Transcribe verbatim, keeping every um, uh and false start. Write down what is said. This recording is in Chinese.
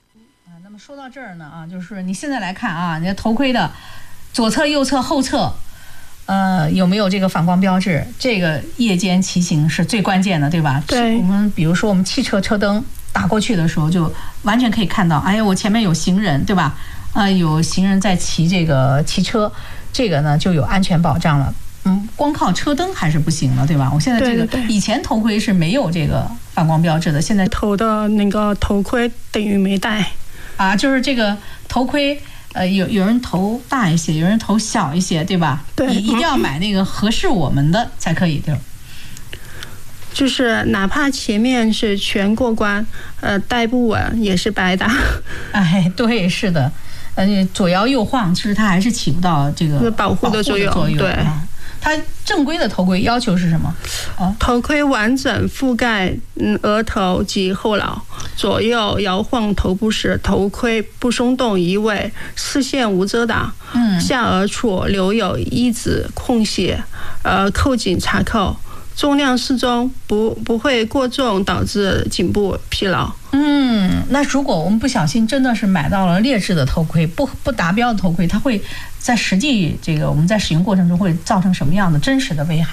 啊，那么说到这儿呢啊，就是你现在来看啊，你的头盔的左侧、右侧、后侧，呃，有没有这个反光标志？这个夜间骑行是最关键的，对吧？ 对。 我们比如说我们汽车车灯打过去的时候，就完全可以看到，哎呀，我前面有行人，对吧？啊、呃，有行人在骑这个骑车，这个呢就有安全保障了。嗯，光靠车灯还是不行了，对吧？我现在这个对对对以前头盔是没有这个反光标志的，现在头的那个头盔等于没戴啊，就是这个头盔，呃，有有人头大一些，有人头小一些，对吧？ 对， 你一定要买那个合适我们的才可以，对吧？ 就是哪怕前面是全过关，呃，戴不稳也是白搭。 哎，对，是的，呃，左摇右晃，其实它还是起不到这个保护的作用。 作用对。 啊，它正规的头盔要求是什么？ 哦，头盔完整覆盖嗯额头及后脑，左右摇晃头部时，头盔不松动移位，视线无遮挡。 嗯， 下颚处留有一指空隙，呃，扣紧插扣。重量适中，不不会过重导致颈部疲劳。 嗯，那如果我们不小心真的是买到了劣质的头盔，不不达标的头盔，它会在实际这个我们在使用过程中会造成什么样的真实的危害？